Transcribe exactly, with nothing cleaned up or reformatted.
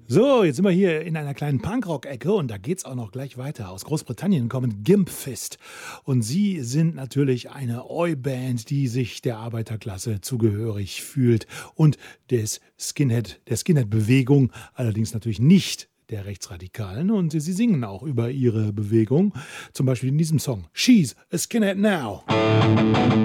So, jetzt sind wir hier in einer kleinen Punkrock-Ecke und da geht's auch noch gleich weiter. Aus Großbritannien kommen Gimp Fist und sie sind natürlich eine Oi-Band, die sich der Arbeiterklasse zugehörig fühlt und des Skinhead, der Skinhead-Bewegung, allerdings natürlich nicht der Rechtsradikalen, und sie singen auch über ihre Bewegung, zum Beispiel in diesem Song She's a Skinhead Now.